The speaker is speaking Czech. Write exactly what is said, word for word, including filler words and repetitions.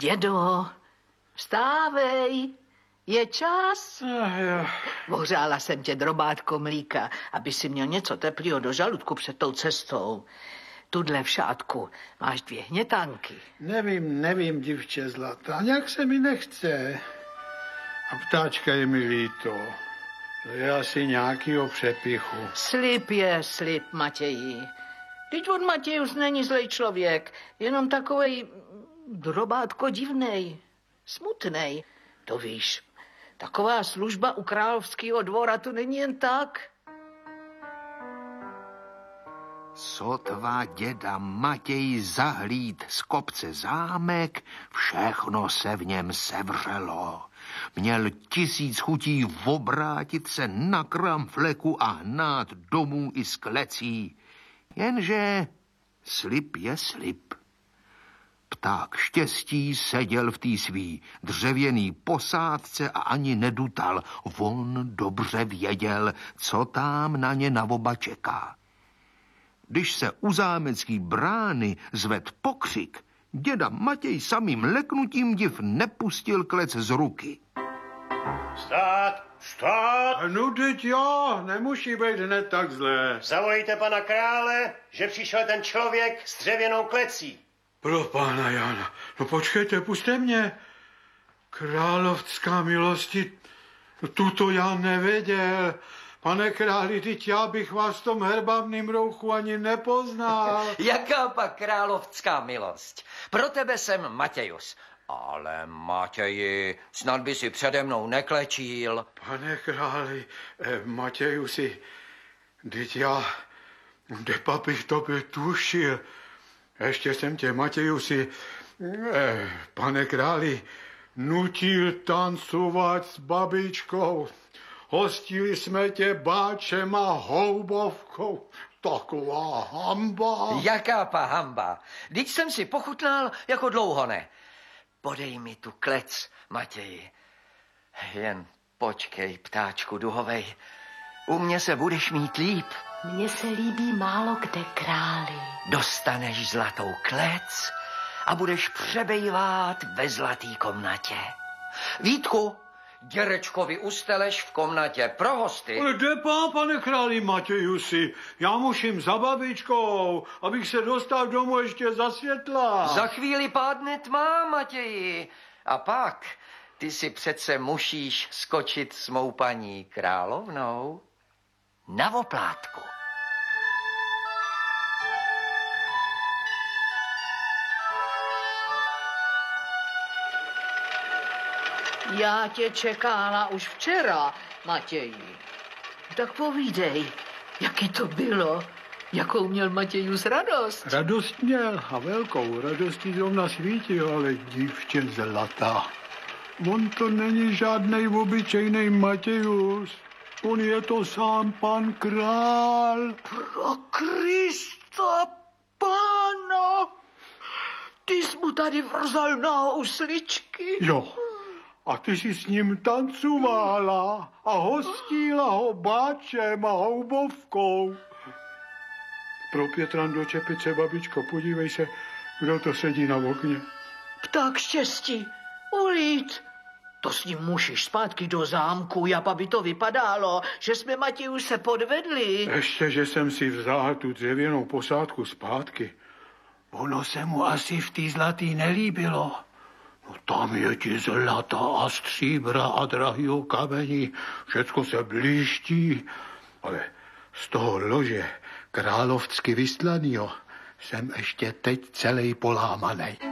Dědo, vstávej, je čas. Ohřála jsem tě drobátko mlíka, aby si měl něco teplého do žaludku před tou cestou. Tudle v šátku máš dvě hnětanky. Nevím, nevím, divče zlatá, nějak se mi nechce. A ptáčka je mi líto. To je asi nějakýho přepichu. Slib je slib, Matěji. Teď on Matějus není zlej člověk, jenom takovej drobátko divnej, smutnej. To víš, taková služba u královského dvora to není jen tak. Sotva děda Matěj zahlíd z kopce zámek, všechno se v něm sevřelo. Měl tisíc chutí obrátit se na kramfleku a hnát domů i z klecí. Jenže slib je slib. Pták štěstí seděl v té svý dřevěný posádce a ani nedutal. On dobře věděl, co tam na ně na oba čeká. Když se u zámecký brány zved pokřik, děda Matěj samým leknutím div nepustil klec z ruky. Stát! Stát! No teď jo, nemusí být hned tak zlé. Zavolejte pana krále, že přišel ten člověk s dřevěnou klecí. Pro pána Jana, no počkejte, puste mě. Královská milosti, no tuto já nevěděl. Pane králi, teď já bych vás v tom herbavným rouchu ani nepoznal. Jaká pak královská milost? Pro tebe jsem Matějus. Ale Matěji, snad by si přede mnou neklečil. Pane králi, eh, Matějusi, teď já, depa bych to by tušil. Ještě jsem tě, Matějusi, eh, pane králi, nutil tancovat s babičkou. Hostili jsme tě báčem a houbovkou. Taková hamba. Jaká pa hamba? Vždyť jsem si pochutnal jako dlouho ne. Podej mi tu klec, Matěji. Jen počkej, ptáčku duhovej. U mě se budeš mít líp. Mně se líbí málo kde, králi. Dostaneš zlatou klec a budeš přebejvat ve zlatý komnatě. Vítku, děrečkovi usteleš v komnatě pro hosty. Ale depa, pane králi Matějusi, já musím za babičkou, abych se dostal domů ještě za světla. Za chvíli pádne tma, Matěji. A pak ty si přece musíš skočit s mou paní královnou na oplátku. Já tě čekala už včera, Matěji. Tak povídej, jaký to bylo, jakou měl Matějus radost. Radost měl a velkou radostí zrovna svítil, ale dívče zlatá. On to není žádnej obyčejnej Matějus. On je to sám pan král. Pro Krista, pána, ty jsi mu tady vrzal na housličky. Jo. A ty si s ním tancovala a hostila ho báčem a houbovkou. Pro Pětran do čepice, babičko, podívej se, kdo to sedí na okně. Pták štěstí, ulít. To s ním musíš zpátky do zámku, jak by to vypadalo, že jsme Matěju se podvedli. Ještě, že jsem si vzal tu dřevěnou posádku zpátky. Ono se mu asi v té zlatý nelíbilo. No tam je ti zlata a stříbra a drahýho kamení, všecko se blíští. Ale z toho lože královsky vyslanýho jsem ještě teď celý polámanej.